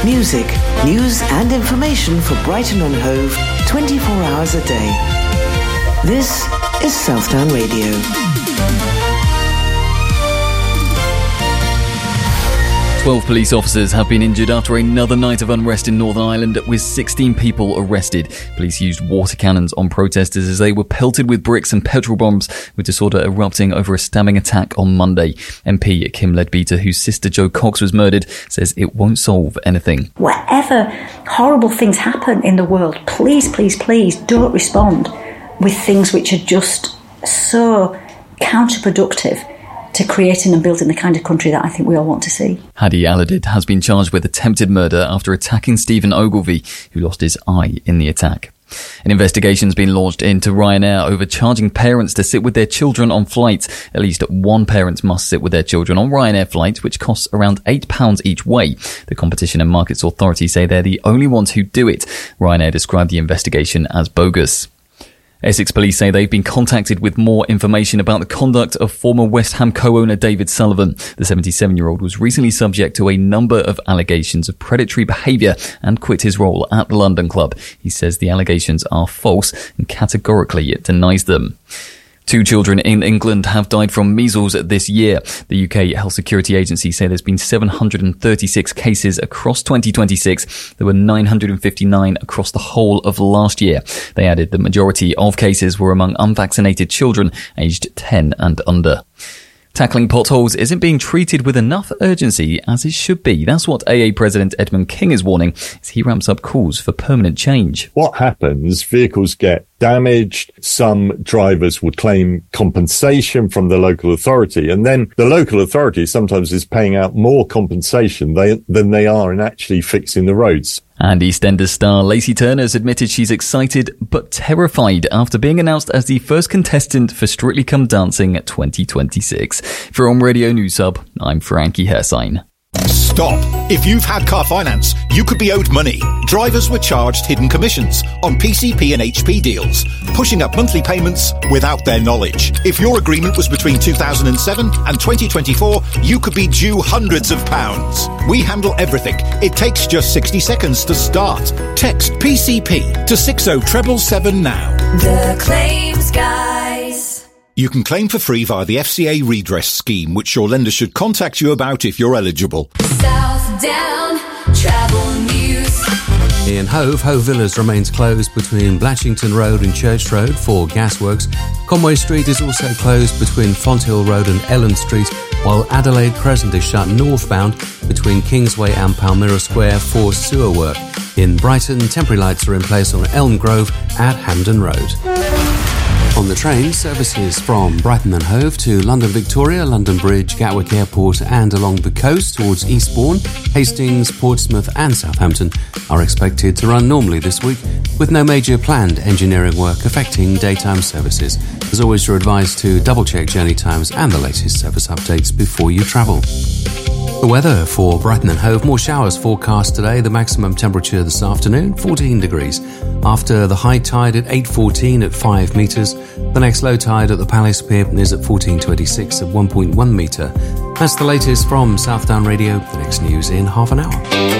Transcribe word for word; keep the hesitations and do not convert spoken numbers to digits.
Music, news and information for Brighton and Hove twenty-four hours a day. This is Southdown Radio. twelve police officers have been injured after another night of unrest in Northern Ireland, with sixteen people arrested. Police used water cannons on protesters as they were pelted with bricks and petrol bombs, with disorder erupting over a stabbing attack on Monday. M P Kim Leadbeater, whose sister Jo Cox was murdered, says it won't solve anything. Whatever horrible things happen in the world, please, please, please don't respond with things which are just so counterproductive to creating and building the kind of country that I think we all want to see. Hadi Aladid has been charged with attempted murder after attacking Stephen Ogilvie, who lost his eye in the attack. An investigation's been launched into Ryanair over charging parents to sit with their children on flights. At least one parent must sit with their children on Ryanair flights, which costs around eight pounds each way. The Competition and Markets Authority say they're the only ones who do it. Ryanair described the investigation as bogus. Essex police say they've been contacted with more information about the conduct of former West Ham co-owner David Sullivan. The seventy-seven-year-old was recently subject to a number of allegations of predatory behaviour and quit his role at the London club. He says the allegations are false and categorically denies them. Two children in England have died from measles this year. The U K Health Security Agency say there's been seven hundred thirty-six cases across twenty twenty-six. There were nine hundred fifty-nine across the whole of last year. They added the majority of cases were among unvaccinated children aged ten and under. Tackling potholes isn't being treated with enough urgency as it should be. That's what A A President Edmund King is warning as he ramps up calls for permanent change. What happens? Vehicles get damaged. Some drivers would claim compensation from the local authority, and then the local authority sometimes is paying out more compensation they, than they are in actually fixing the roads. And EastEnders star Lacey Turner has admitted she's excited but terrified after being announced as the first contestant for Strictly Come Dancing twenty twenty-six. For On Radio News Hub, I'm Frankie Hersign. Stop. If you've had car finance, you could be owed money. Drivers were charged hidden commissions on P C P and H P deals, pushing up monthly payments without their knowledge. If your agreement was between two thousand seven and twenty twenty-four, you could be due hundreds of pounds. We handle everything. It takes just sixty seconds to start. Text P C P to six oh seven seven now. The Claims Guys. You can claim for free via the F C A redress scheme, which your lender should contact you about if you're eligible. Southdown Travel News. In Hove, Hove Villas remains closed between Blatchington Road and Church Road for gasworks. Conway Street is also closed between Fonthill Road and Ellen Street, while Adelaide Crescent is shut northbound between Kingsway and Palmyra Square for sewer work. In Brighton, temporary lights are in place on Elm Grove at Hampden Road. On the train, services from Brighton and Hove to London Victoria, London Bridge, Gatwick Airport and along the coast towards Eastbourne, Hastings, Portsmouth and Southampton are expected to run normally this week, with no major planned engineering work affecting daytime services. As always, you're advised to double-check journey times and the latest service updates before you travel. The weather for Brighton and Hove, more showers forecast today. The maximum temperature this afternoon, fourteen degrees. After the high tide at eight fourteen at five metres, the next low tide at the Palace Pier is at fourteen twenty-six at one point one metre. That's the latest from Southdown Radio. The next news in half an hour.